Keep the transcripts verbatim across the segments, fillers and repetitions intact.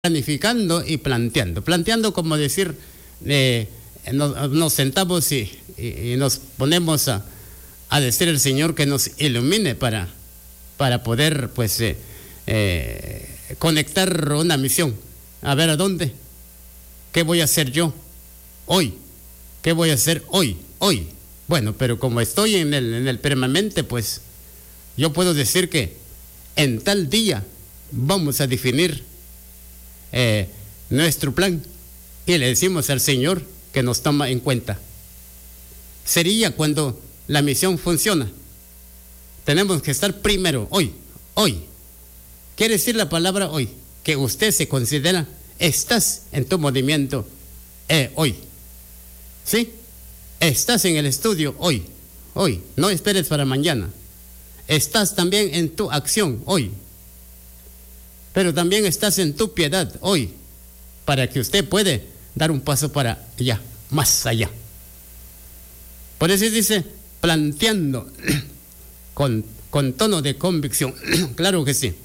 planificando y planteando. Planteando como decir, eh, nos, nos sentamos y, y, y nos ponemos a, a decir al Señor que nos ilumine para, para poder pues eh, eh, conectar una misión. A ver, ¿a dónde? ¿Qué voy a hacer yo hoy? ¿Qué voy a hacer hoy? Hoy. Bueno, pero como estoy en el, en el permanente, pues yo puedo decir que en tal día vamos a definir eh, nuestro plan y le decimos al Señor que nos toma en cuenta. Sería cuando la misión funciona. Tenemos que estar primero, hoy, hoy. Quiere decir la palabra hoy, que usted se considera, estás en tu movimiento eh, hoy. ¿Sí? Estás en el estudio hoy, hoy. No esperes para mañana. Estás también en tu acción hoy. Pero también estás en tu piedad hoy, para que usted puede dar un paso para allá, más allá. Por eso dice, planteando con, con tono de convicción. Claro que sí.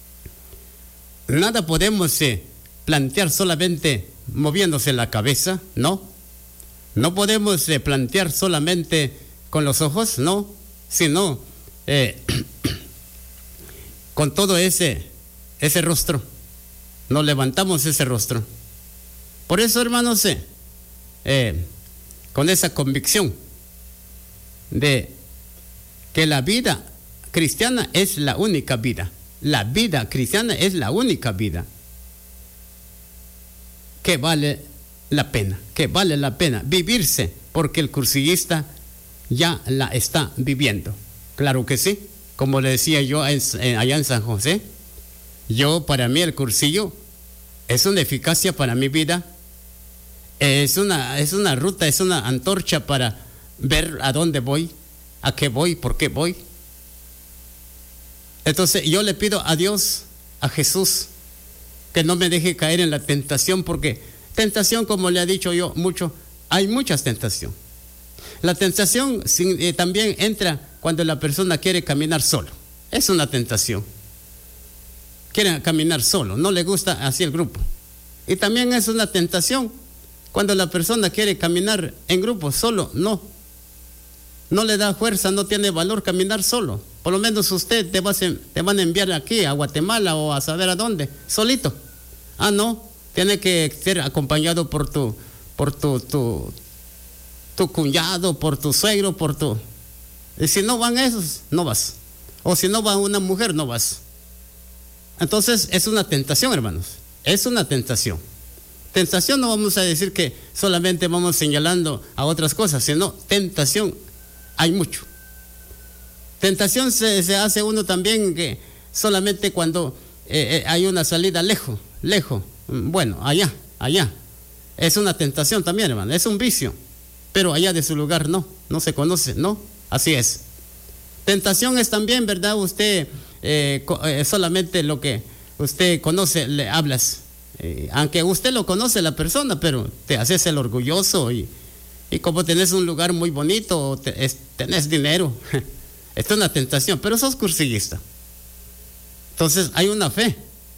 Nada podemos eh, plantear solamente moviéndose la cabeza, ¿no? No podemos eh, plantear solamente con los ojos, no, sino eh, con todo ese, ese rostro. Nos levantamos ese rostro. Por eso, hermanos, eh, eh, con esa convicción de que la vida cristiana es la única vida. La vida cristiana es la única vida que vale la pena, que vale la pena vivirse, porque el cursillista ya la está viviendo. Claro que sí, como le decía yo en, en, allá en San José, yo para mí el cursillo es una eficacia para mi vida, es una, es una ruta, es una antorcha para ver a dónde voy, a qué voy, por qué voy. Entonces yo le pido a Dios, a Jesús, que no me deje caer en la tentación, porque tentación, como le he dicho yo mucho, hay muchas tentaciones. La tentación eh, también entra cuando la persona quiere caminar solo. Es una tentación. Quiere caminar solo, no le gusta así el grupo. Y también es una tentación cuando la persona quiere caminar en grupo, solo, no. No le da fuerza, no tiene valor caminar solo. Por lo menos usted te, va a, te van a enviar aquí a Guatemala o a saber a dónde, solito. Ah, no, tiene que ser acompañado por tu, por tu, tu, tu cuñado, por tu suegro, por tu... Y si no van esos, no vas. O si no va una mujer, no vas. Entonces es una tentación, hermanos. Es una tentación. Tentación no vamos a decir que solamente vamos señalando a otras cosas, sino tentación hay mucho. Tentación se, se hace uno también que solamente cuando eh, eh, hay una salida lejos, lejos. Bueno, allá, allá. Es una tentación también, hermano. Es un vicio. Pero allá de su lugar no, no se conoce, ¿no? Así es. Tentación es también, ¿verdad? Usted eh, eh, solamente lo que usted conoce, le hablas. Eh, aunque usted lo conoce la persona, pero te haces el orgulloso y, y como tenés un lugar muy bonito, te, es, tenés dinero. Esto es una tentación, pero sos cursillista. Entonces hay una fe.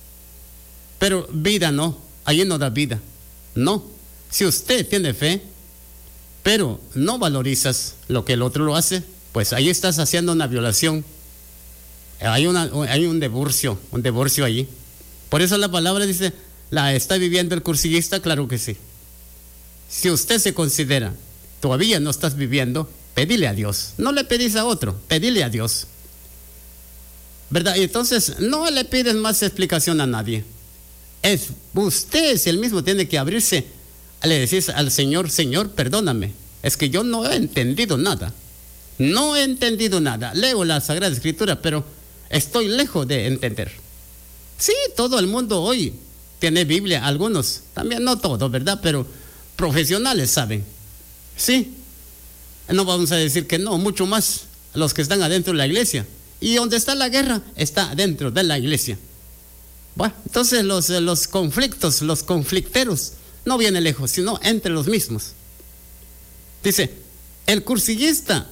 Pero vida no, ahí no da vida. No. Si usted tiene fe, pero no valorizas lo que el otro lo hace, pues ahí estás haciendo una violación. Hay, una, hay un divorcio, un divorcio allí. Por eso la palabra dice, ¿la está viviendo el cursillista? Claro que sí. Si usted se considera, todavía no estás viviendo, pedile a Dios. No le pedís a otro, pedile a Dios. ¿Verdad? Y entonces no le pides más explicación a nadie. Es usted es el mismo, tiene que abrirse. Le decís al Señor, Señor, perdóname. Es que yo no he entendido nada. No he entendido nada. Leo la Sagrada Escritura, pero estoy lejos de entender. Sí, todo el mundo hoy tiene Biblia, algunos, también no todos, ¿verdad? Pero profesionales saben. Sí. No vamos a decir que no, mucho más los que están adentro de la iglesia. Y donde está la guerra, está dentro de la iglesia. Bueno, entonces los, los conflictos, los conflicteros, no vienen lejos, sino entre los mismos. Dice, el cursillista,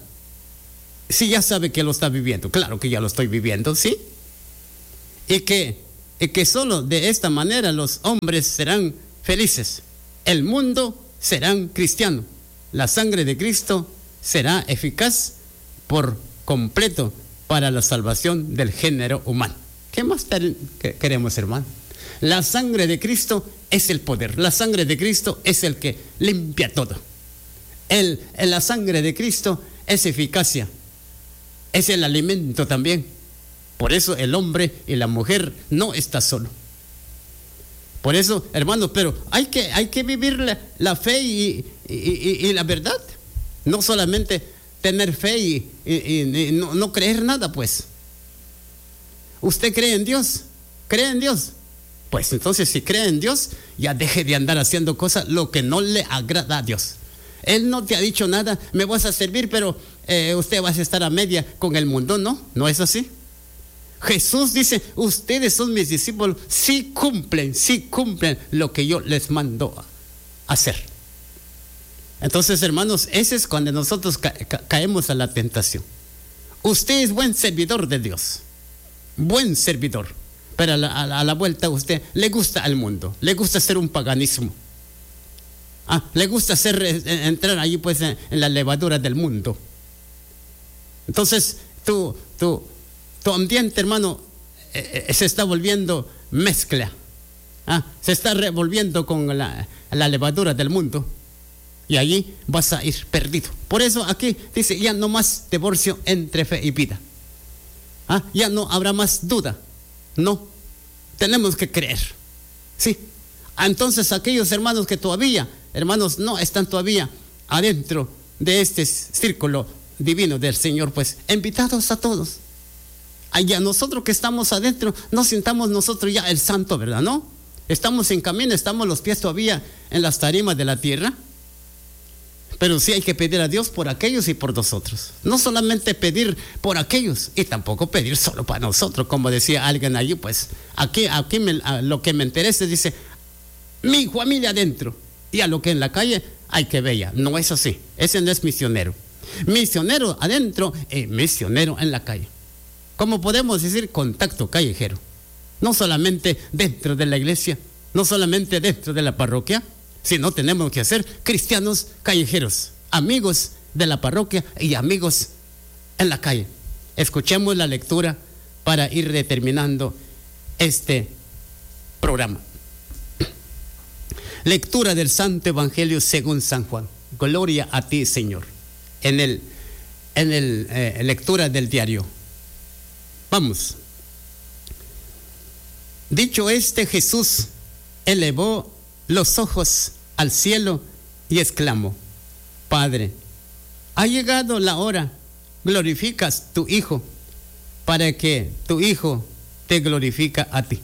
sí ya sabe que lo está viviendo. Claro que ya lo estoy viviendo, ¿sí? Y que y que solo de esta manera los hombres serán felices. El mundo será cristiano. La sangre de Cristo será eficaz por completo para la salvación del género humano. ¿Qué más queremos, hermano? La sangre de Cristo es el poder. La sangre de Cristo es el que limpia todo. El, la sangre de Cristo es eficacia. Es el alimento también. Por eso el hombre y la mujer no están solos. Por eso, hermanos, pero hay que, hay que vivir la, la fe y, y, y, y la verdad. No solamente tener fe y, y, y, y no, no creer nada, pues. ¿Usted cree en Dios? ¿Cree en Dios? Pues entonces si cree en Dios, ya deje de andar haciendo cosas lo que no le agrada a Dios. Él no te ha dicho nada, me vas a servir, pero eh, usted va a estar a media con el mundo. No, no es así. Jesús dice, ustedes son mis discípulos, sí cumplen, sí cumplen lo que yo les mando a hacer. Entonces, hermanos, ese es cuando nosotros ca ca caemos a la tentación. Usted es buen servidor de Dios, buen servidor, pero a la, a la vuelta a usted le gusta al mundo, le gusta hacer un paganismo. Ah, le gusta hacer, entrar allí pues en, en la levadura del mundo. Entonces, tu, tu, tu ambiente, hermano, eh, eh, se está volviendo mezcla. Ah, se está revolviendo con la, la levadura del mundo. Y allí vas a ir perdido. Por eso aquí dice, ya no más divorcio entre fe y vida. Ah, ya no habrá más duda. No, tenemos que creer. Sí. Entonces aquellos hermanos que todavía, hermanos, no están todavía adentro de este círculo divino del Señor, pues invitados a todos. Allá nosotros que estamos adentro, no sintamos nosotros ya el santo, ¿verdad? No, estamos en camino, estamos los pies todavía en las tarimas de la tierra. Pero sí hay que pedir a Dios por aquellos y por nosotros. No solamente pedir por aquellos y tampoco pedir solo para nosotros. Como decía alguien allí, pues aquí, aquí me, a lo que me interesa dice, mi familia adentro. Y a lo que en la calle hay que ver. No es así. Ese no es misionero. Misionero adentro y misionero en la calle. ¿Cómo podemos decir contacto callejero? No solamente dentro de la iglesia, no solamente dentro de la parroquia, sino tenemos que ser cristianos callejeros, amigos de la parroquia y amigos en la calle. Escuchemos la lectura para ir determinando este programa. Lectura del Santo Evangelio según San Juan. Gloria a ti, Señor. En el, en el eh, lectura del diario. Vamos. Dicho este, Jesús elevó los ojos al cielo y exclamó, Padre, ha llegado la hora, glorificas tu Hijo, para que tu Hijo te glorifica a ti.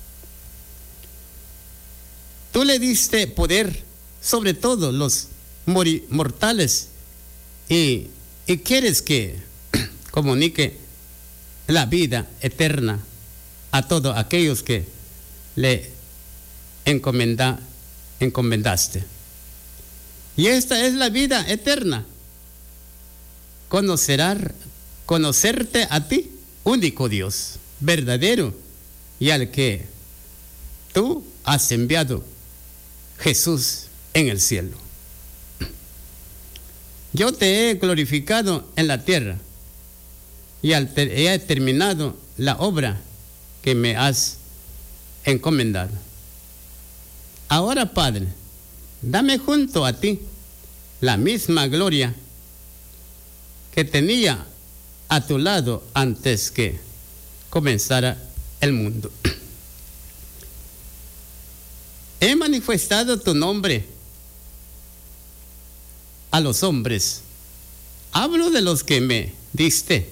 Tú le diste poder sobre todos los mortales y, y quieres que comunique la vida eterna a todos aquellos que le encomenda, encomendaste. Y esta es la vida eterna, conocerá, conocerte a ti, único Dios, verdadero, y al que tú has enviado, Jesús, en el cielo. Yo te he glorificado en la tierra y he terminado la obra que me has encomendado. Ahora, Padre, dame junto a ti la misma gloria que tenía a tu lado antes que comenzara el mundo. He manifestado tu nombre a los hombres. Hablo de los que me diste,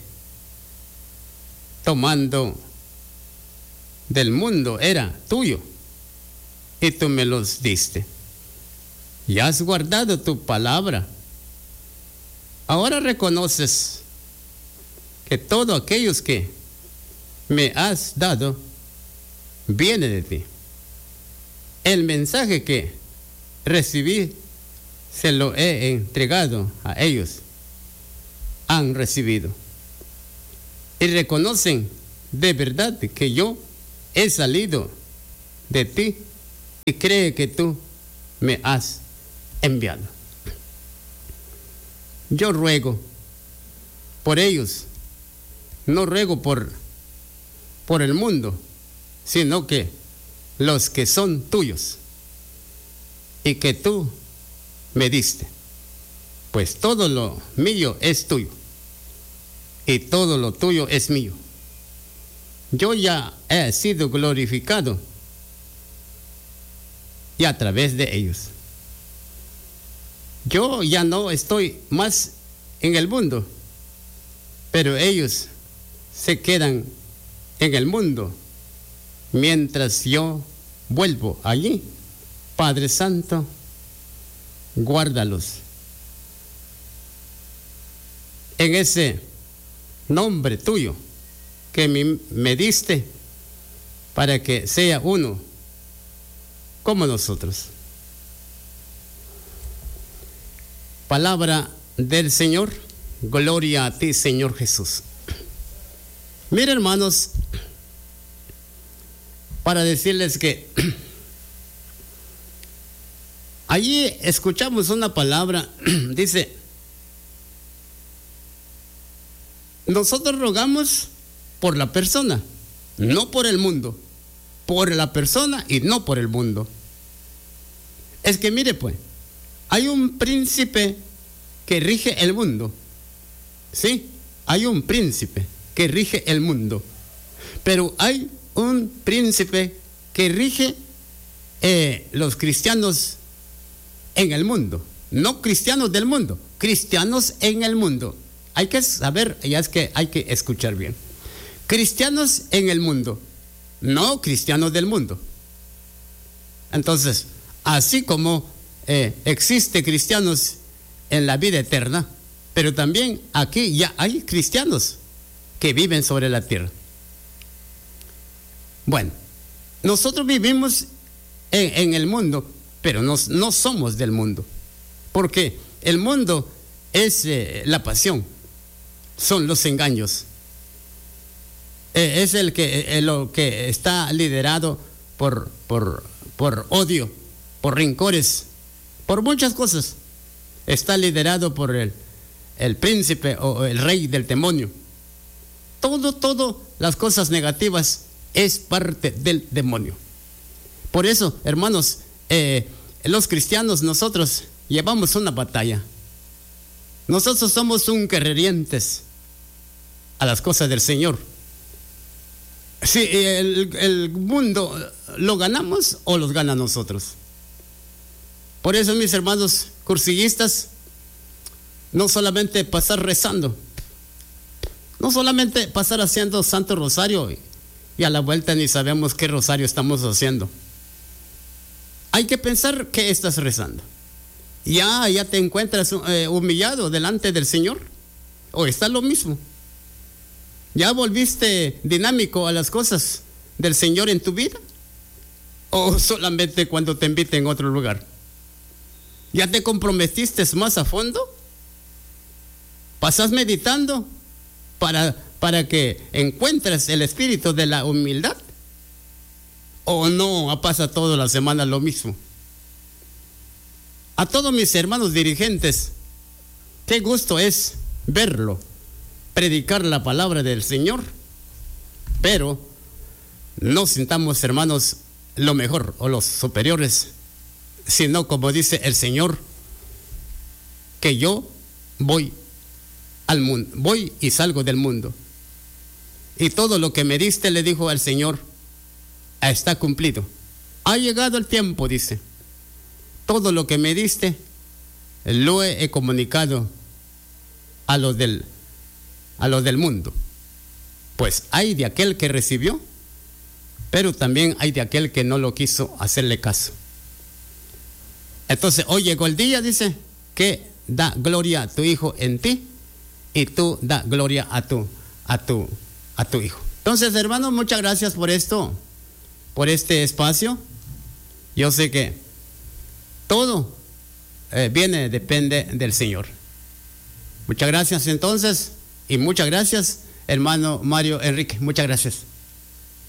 tomando del mundo era tuyo, y tú me los diste. Y has guardado tu palabra. Ahora reconoces que todos aquellos que me has dado viene de ti. El mensaje que recibí se lo he entregado a ellos. Han recibido y reconocen de verdad que yo he salido de ti y cree que tú me has enviado. Yo ruego por ellos, no ruego por, por el mundo, sino que los que son tuyos y que tú me diste, pues todo lo mío es tuyo y todo lo tuyo es mío. Yo ya he sido glorificado y a través de ellos. Yo ya no estoy más en el mundo, pero ellos se quedan en el mundo mientras yo vuelvo allí. Padre Santo, guárdalos en ese nombre tuyo que me diste para que sea uno como nosotros. Palabra del Señor. Gloria a ti, Señor Jesús. Mira, hermanos, para decirles que allí escuchamos una palabra, dice, nosotros rogamos por la persona, no por el mundo, por la persona y no por el mundo. Es que mire pues, hay un príncipe que rige el mundo. Sí, hay un príncipe que rige el mundo, pero hay un príncipe que rige eh, los cristianos en el mundo, no cristianos del mundo, cristianos en el mundo. Hay que saber, ya es que hay que escuchar bien. Cristianos en el mundo, no cristianos del mundo. Entonces, así como eh, existe cristianos en la vida eterna, pero también aquí ya hay cristianos que viven sobre la tierra. Bueno, nosotros vivimos en, en el mundo, pero no, no somos del mundo, porque el mundo es eh, la pasión, son los engaños, eh, es el que, eh, lo que está liderado por, por, por odio, por rencores, por muchas cosas. Está liderado por el, el príncipe o el rey del demonio. Todo, todo las cosas negativas es parte del demonio. Por eso, hermanos, eh, los cristianos, nosotros llevamos una batalla. Nosotros somos un guerrerientes a las cosas del Señor. Si el, el mundo lo ganamos o los gana nosotros. Por eso, mis hermanos cursillistas, no solamente pasar rezando, no solamente pasar haciendo Santo Rosario y, y a la vuelta ni sabemos qué rosario estamos haciendo. Hay que pensar qué estás rezando. Ya, ya te encuentras eh, humillado delante del Señor, o está lo mismo. Ya volviste dinámico a las cosas del Señor en tu vida, o solamente cuando te invite en otro lugar. ¿Ya te comprometiste más a fondo? ¿Pasas meditando para, para que encuentres el espíritu de la humildad? ¿O no pasa toda la semana lo mismo? A todos mis hermanos dirigentes, qué gusto es verlo, predicar la palabra del Señor, pero no sintamos, hermanos, lo mejor o los superiores, sino como dice el Señor, que yo voy al mundo, voy y salgo del mundo. Y todo lo que me diste, le dijo al Señor, está cumplido. Ha llegado el tiempo, dice. Todo lo que me diste, lo he comunicado a los del, a los del mundo. Pues hay de aquel que recibió, pero también hay de aquel que no lo quiso hacerle caso. Entonces, hoy llegó el día, dice, que da gloria a tu Hijo en ti, y tú da gloria a tu, a tu, a tu Hijo. Entonces, hermanos, muchas gracias por esto, por este espacio. Yo sé que todo eh, viene, depende del Señor. Muchas gracias entonces, y muchas gracias, hermano Mario Enrique. Muchas gracias.